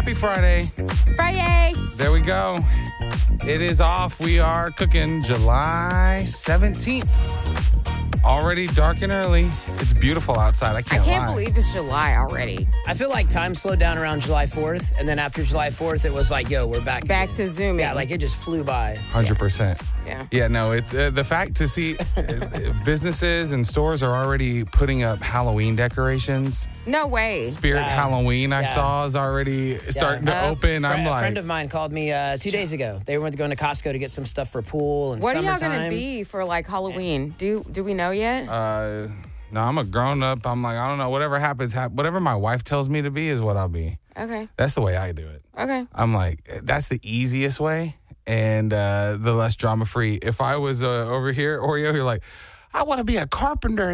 Happy Friday. Friday. There we go. It is off. We are cooking July 17th. Already dark and early. It's beautiful outside. I can't lie. Believe it's July already. I feel like time slowed down around July 4th, and then after July 4th, it was like, yo, we're back Back again. to Zooming. Yeah, like it just flew by. 100%. Yeah. Yeah, no, it, the fact to see businesses and stores are already putting up Halloween decorations. No way. Spirit Halloween I saw is already starting to open. I'm A like, friend of mine called me 2 days ago. They went to going to Costco to get some stuff for pool and What are summertime. y'all going to be for like Halloween? Do we know yet? no, I'm a grown up. I'm like, I don't know. Whatever happens, whatever my wife tells me to be is what I'll be. Okay. That's the way I do it. Okay. I'm like, that's the easiest way and the less drama free. If I was over here, Oreo, you're like, I want to be a carpenter.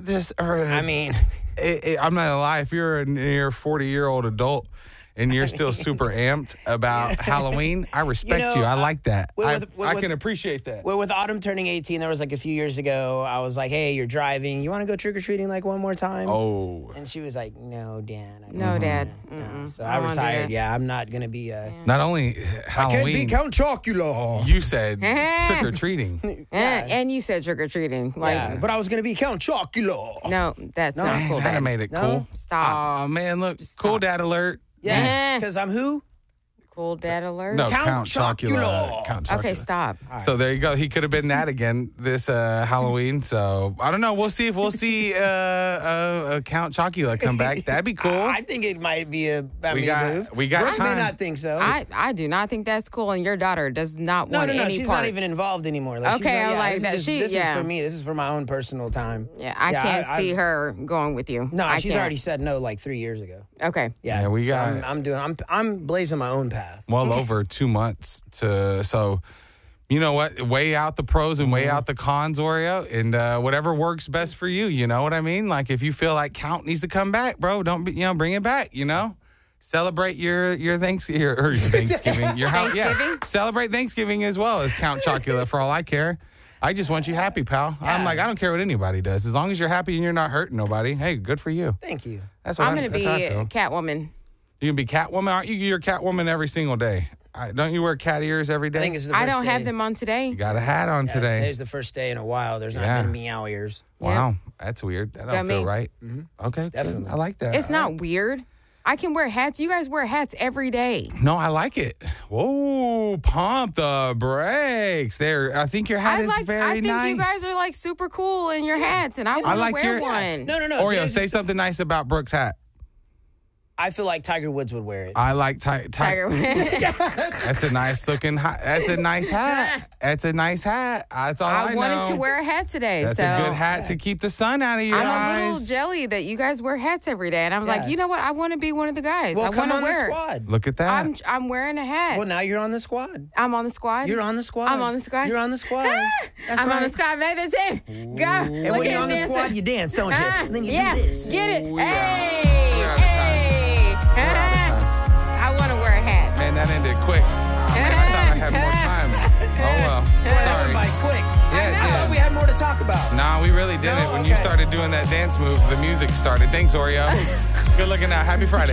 I mean, I'm not gonna lie. If you're a near 40-year-old adult and you're still super amped about Halloween, I respect you. I like that. I can appreciate that. Well, with Autumn turning 18, there was like a few years ago, I was like, hey, you're driving. You want to go trick-or-treating like one more time? Oh. And she was like, no, Dad. No, Dad. So I retired. Yeah, I'm not going to be... Not only Halloween. I can't be Count Chocula. You said trick-or-treating. And you said trick-or-treating. Like, Yeah, but I was going to be Count Chocula. No, that's not cool. That Dad. made it No? cool. Stop. Oh, man, look. Cool dad alert. Yeah, because I'm who? Cool dad alert. No, Count Chocula. Count Chocula. Okay, stop. So there you go. He could have been that again this Halloween. So I don't know. We'll see if we'll see Count Chocula come back. That'd be cool. I think it might be a We got move. Brooke may time. not think so. I do not think that's cool, and your daughter does not no, want any she's parts. not even involved anymore. Like, Okay, she's not, I like this that. Is just, this is for me. This is for my own personal time. Yeah, I can't see her going with you. No, I she's can't. already said no like 3 years ago. Okay. Yeah, Yeah, we so got- I'm blazing my own path. well over 2 months to so. You know what? Weigh out the pros and weigh out the cons, Oreo, and whatever works best for you. You know what I mean? Like if you feel like Count needs to come back, bro, don't be, bring it back. Celebrate your Thanksgiving. Your Thanksgiving? Yeah, celebrate Thanksgiving as well as Count Chocula. For all I care, I just want you happy, pal. Yeah. I'm like, I don't care what anybody does, as long as you're happy and you're not hurting nobody. Hey, good for you. Thank you. That's what I'm going to that's be how I feel. Catwoman. You can be Catwoman, aren't you? You're Catwoman every single day. Don't you wear cat ears every day? I think it's the I first don't day. have them on today. You got a hat on today. Today's the first day in a while. There's not Yeah. been meow ears. Wow, that's weird. That Got don't feel me. right. Okay, Definitely. good. I like that. It's not weird. I can wear hats. You guys wear hats every day. No, I like it. Whoa, pump the brakes. There, I think your hat is very I think nice. you guys are like super cool in your hats, and I want to like wear your- one. No. Oreo, today's say just- something nice about Brooke's hat. I feel like Tiger Woods would wear it. I like Tiger. That's a nice looking hat. That's a nice hat. That's a nice hat. That's all I I know. wanted to wear a hat today. That's so a good hat to keep the sun out of your I'm eyes. a little jelly that you guys wear hats every day, and I'm like, you know what? I want to be one of the guys. well, I come want to on the wear it. squad. Look at that. I'm wearing a hat. Well, now you're on the squad. I'm on the squad. You're on the squad. I'm on the squad. You're on the squad. That's I'm right. on the squad, baby. Too. Go. And Look when at you're on the his squad, dancing. you dance, don't you? Ah, And then you yeah. do this. Get it. Ooh, Hey. yeah. We're out of time. Hey. We're out of time. I want to wear a hat. Man, that ended quick. Oh, man, I thought I had more time. Oh, well. That Sorry. went by quick. Yeah, I thought we had more to talk about. Nah, we really didn't. No? When you Okay. started doing that dance move, the music started. Thanks, Oreo. Good looking out. Happy Friday.